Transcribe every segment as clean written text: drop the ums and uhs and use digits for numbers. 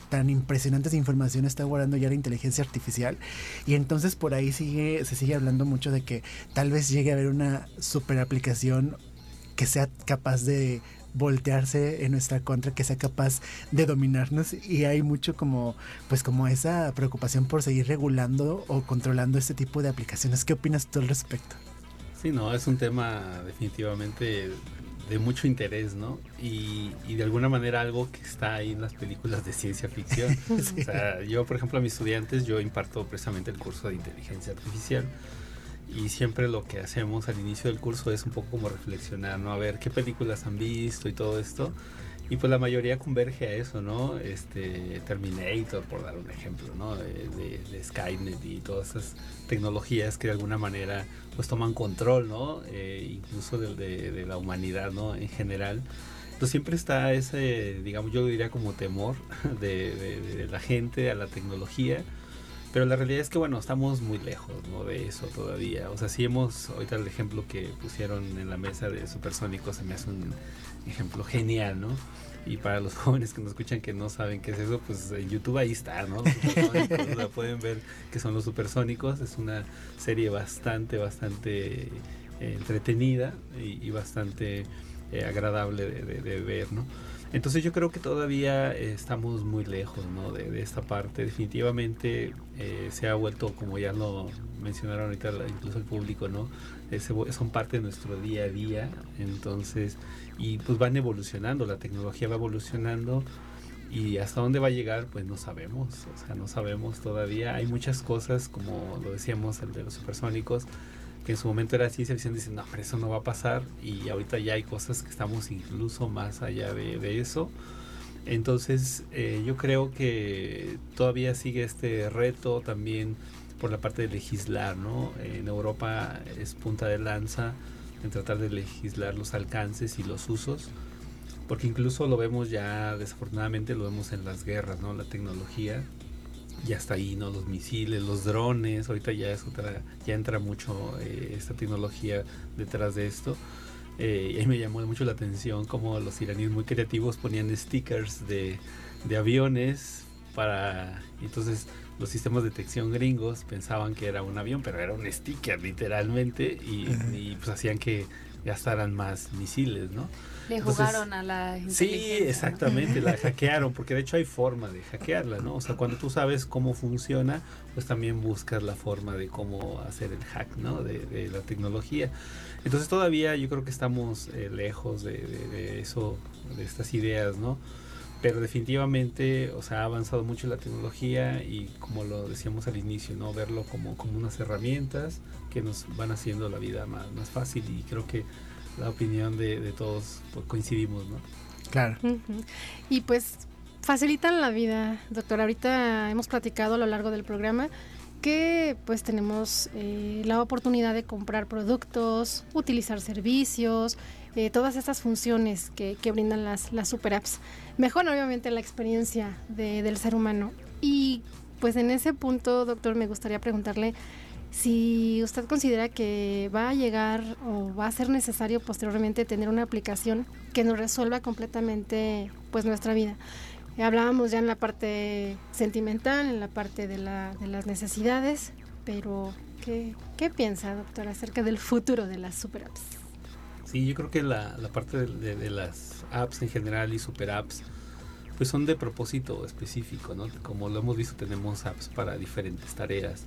tan impresionantes de información está guardando ya la inteligencia artificial, y entonces por ahí se sigue hablando mucho de que tal vez llegue a haber una super aplicación que sea capaz de voltearse en nuestra contra, que sea capaz de dominarnos, y hay mucho como esa preocupación por seguir regulando o controlando este tipo de aplicaciones. ¿Qué opinas tú al respecto? Sí, no, es un tema definitivamente de mucho interés, ¿no? Y de alguna manera algo que está ahí en las películas de ciencia ficción. Sí. O sea, yo, por ejemplo, a mis estudiantes, yo imparto precisamente el curso de inteligencia artificial, y siempre lo que hacemos al inicio del curso es un poco como reflexionar, ¿no? A ver qué películas han visto y todo esto. Y pues la mayoría converge a eso, ¿no? Terminator, por dar un ejemplo, ¿no? De Skynet y todas esas tecnologías que de alguna manera pues toman control, ¿no? Incluso de la humanidad, ¿no? En general. Entonces siempre está ese, digamos, yo diría como temor de la gente a la tecnología. Pero la realidad es que, bueno, estamos muy lejos, ¿no? De eso todavía. O sea, sí ahorita el ejemplo que pusieron en la mesa de Supersónicos se me hace un ejemplo genial, ¿no? Y para los jóvenes que nos escuchan que no saben qué es eso, pues en YouTube ahí está, ¿no? Los Supersónicos, la pueden ver que son los Supersónicos. Es una serie bastante entretenida y bastante agradable de ver, ¿no? Entonces yo creo que todavía estamos muy lejos, ¿no? de esta parte. Definitivamente se ha vuelto, como ya lo mencionaron ahorita incluso el público, ¿no? Son parte de nuestro día a día. Entonces, y pues van evolucionando, la tecnología va evolucionando, y hasta dónde va a llegar pues no sabemos. O sea, no sabemos todavía. Hay muchas cosas, como lo decíamos, el de los Supersónicos, que en su momento era ciencia ficción, dicen, no, pero eso no va a pasar, y ahorita ya hay cosas que estamos incluso más allá de eso. Entonces yo creo que todavía sigue este reto también por la parte de legislar, ¿no? En Europa es punta de lanza en tratar de legislar los alcances y los usos, porque incluso lo vemos ya, desafortunadamente lo vemos en las guerras, ¿no? La tecnología ya está ahí, ¿no? Los misiles, los drones, ahorita ya ya entra mucho esta tecnología detrás de esto. Y ahí me llamó mucho la atención como los iraníes muy creativos ponían stickers de aviones entonces los sistemas de detección gringos pensaban que era un avión, pero era un sticker literalmente, y pues hacían que gastaran más misiles, ¿no? Le jugaron a la inteligencia. Sí, exactamente, la hackearon, porque de hecho hay forma de hackearla, ¿no? O sea, cuando tú sabes cómo funciona, pues también buscas la forma de cómo hacer el hack, ¿no? De la tecnología. Entonces todavía yo creo que estamos lejos de eso, de estas ideas, ¿no? Pero definitivamente, o sea, ha avanzado mucho la tecnología, y como lo decíamos al inicio, ¿no? Verlo como unas herramientas que nos van haciendo la vida más fácil, y creo que la opinión de todos pues, coincidimos, ¿no? Claro. Uh-huh. Y pues facilitan la vida, doctor. Ahorita hemos platicado a lo largo del programa que pues tenemos la oportunidad de comprar productos, utilizar servicios, todas estas funciones que brindan las super apps. Mejoran obviamente la experiencia del ser humano. Y pues en ese punto, doctor, me gustaría preguntarle si usted considera que va a llegar o va a ser necesario posteriormente tener una aplicación que nos resuelva completamente pues nuestra vida. Hablábamos ya en la parte sentimental, en la parte de las necesidades, pero ¿qué piensa, doctor, acerca del futuro de las super apps? Sí, yo creo que la parte de las apps en general y super apps pues son de propósito específico, ¿no? Como lo hemos visto, tenemos apps para diferentes tareas.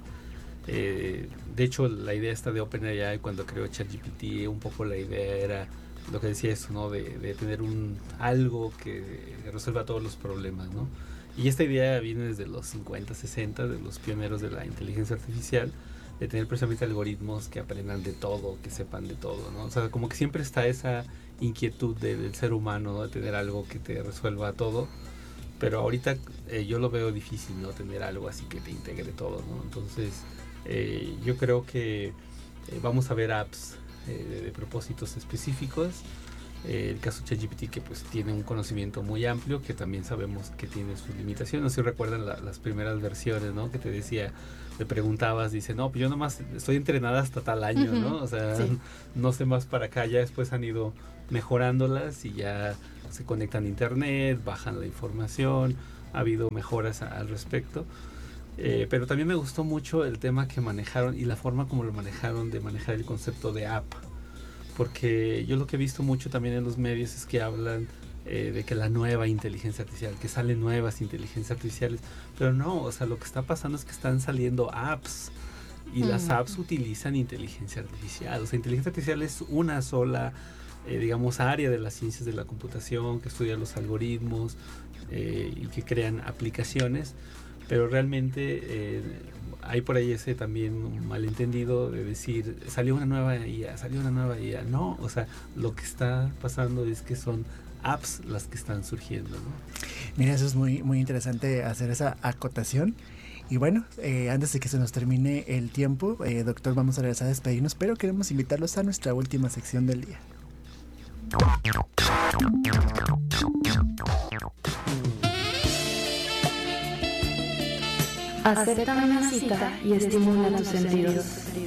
De hecho, la idea esta de OpenAI cuando creó ChatGPT, un poco la idea era lo que decía eso, ¿no? De tener algo que resuelva todos los problemas, ¿no? Y esta idea viene desde los 50, 60, de los pioneros de la inteligencia artificial, de tener precisamente algoritmos que aprendan de todo, que sepan de todo, ¿no? O sea, como que siempre está esa inquietud del ser humano, ¿no? De tener algo que te resuelva todo. Pero ahorita yo lo veo difícil, ¿no? Tener algo así que te integre todo, ¿no? Entonces yo creo que vamos a ver apps de propósitos específicos. El caso de ChatGPT, que pues tiene un conocimiento muy amplio, que también sabemos que tiene sus limitaciones. No sé si recuerdan las primeras versiones, ¿no? Que te decía, le preguntabas, dice, no, pues yo nomás estoy entrenada hasta tal año, ¿no? O sea, sí, no sé más para acá. Ya después han ido mejorándolas y ya se conectan a internet, bajan la información. ha habido mejoras al respecto. Pero también me gustó mucho el tema que manejaron y la forma como lo manejaron, de manejar el concepto de app, porque yo lo que he visto mucho también en los medios es que hablan de que la nueva inteligencia artificial, que salen nuevas inteligencias artificiales, pero no, o sea, lo que está pasando es que están saliendo apps y las apps utilizan inteligencia artificial. O sea, inteligencia artificial es una sola, digamos, área de las ciencias de la computación que estudia los algoritmos y que crean aplicaciones. Pero realmente hay por ahí ese también un malentendido de decir, salió una nueva IA. No, o sea, lo que está pasando es que son apps las que están surgiendo, ¿no? Mira, eso es muy, muy interesante hacer esa acotación. Y bueno, antes de que se nos termine el tiempo, doctor, vamos a regresar a despedirnos, pero queremos invitarlos a nuestra última sección del día. Acepta una cita y estimula tus sentidos.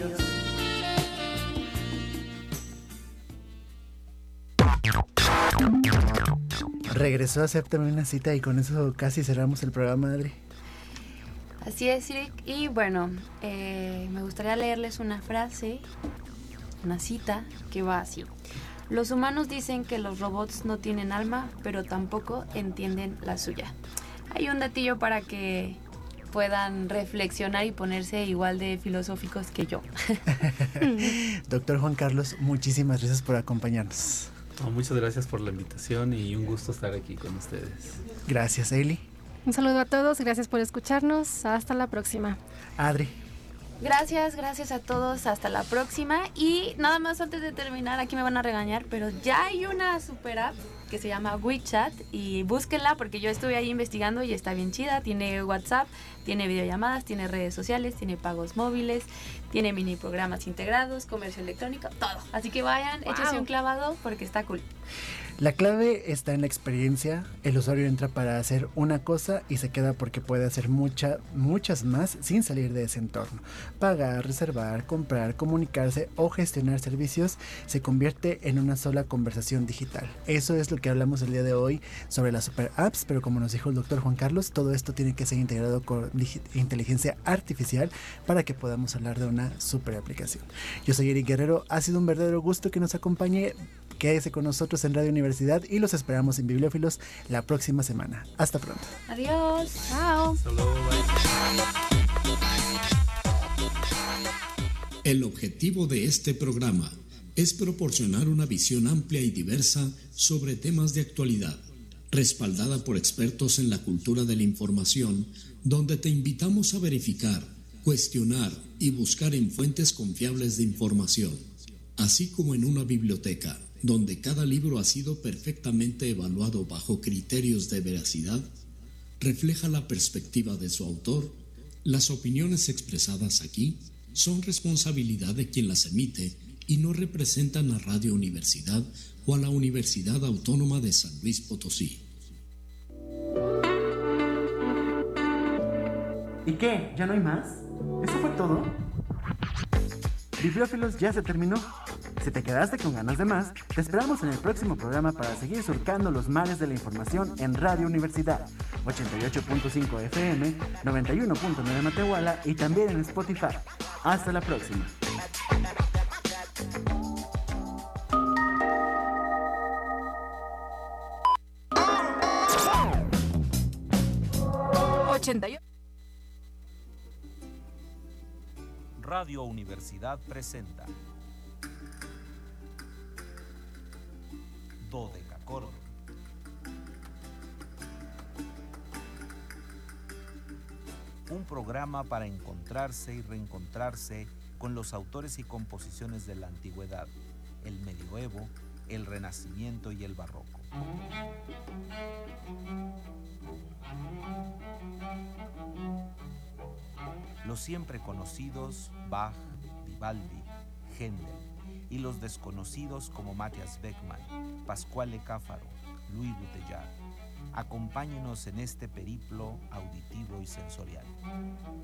Regresó a Acéptame una cita y con eso casi cerramos el programa, Adri. Así es, Rick. Y bueno, me gustaría leerles una frase, una cita que va así. Los humanos dicen que los robots no tienen alma, pero tampoco entienden la suya. Hay un datillo para que puedan reflexionar y ponerse igual de filosóficos que yo. Doctor Juan Carlos, muchísimas gracias por acompañarnos. No, muchas gracias por la invitación y un gusto estar aquí con ustedes. Gracias, Eli. Un saludo a todos, gracias por escucharnos, hasta la próxima. Adri. Gracias a todos, hasta la próxima. Y nada más antes de terminar, aquí me van a regañar, pero ya hay una super app que se llama WeChat y búsquenla porque yo estuve ahí investigando y está bien chida. Tiene WhatsApp, tiene videollamadas, tiene redes sociales, tiene pagos móviles, tiene mini programas integrados, comercio electrónico, todo. Así que vayan, échense un clavado porque está cool. La clave está en la experiencia. El usuario entra para hacer una cosa y se queda porque puede hacer muchas más sin salir de ese entorno. Pagar, reservar, comprar, comunicarse o gestionar servicios se convierte en una sola conversación digital. Eso es lo que hablamos el día de hoy sobre las super apps, pero como nos dijo el doctor Juan Carlos, todo esto tiene que ser integrado con inteligencia artificial para que podamos hablar de una super aplicación. Yo soy Eric Guerrero, ha sido un verdadero gusto que nos acompañe. Quédese con nosotros en Radio Universidad y los esperamos en Bibliófilos la próxima semana. Hasta pronto. Adiós. Chao. El objetivo de este programa es proporcionar una visión amplia y diversa sobre temas de actualidad, respaldada por expertos en la cultura de la información, donde te invitamos a verificar, cuestionar y buscar en fuentes confiables de información, así como en una biblioteca, donde cada libro ha sido perfectamente evaluado bajo criterios de veracidad, refleja la perspectiva de su autor. Las opiniones expresadas aquí son responsabilidad de quien las emite y no representan a Radio Universidad o a la Universidad Autónoma de San Luis Potosí. ¿Y qué? ¿Ya no hay más? ¿Eso fue todo? Bibliófilos ya se terminó. Si te quedaste con ganas de más, te esperamos en el próximo programa para seguir surcando los mares de la información en Radio Universidad, 88.5 FM, 91.9 Matehuala y también en Spotify. Hasta la próxima. Radio Universidad presenta Dodecacorde. Un programa para encontrarse y reencontrarse con los autores y composiciones de la antigüedad, el medioevo, el renacimiento y el barroco. Los siempre conocidos Bach, Vivaldi, Händel y los desconocidos como Matthias Beckmann, Pasquale Cáfaro, Louis Bouteillard. Acompáñenos en este periplo auditivo y sensorial.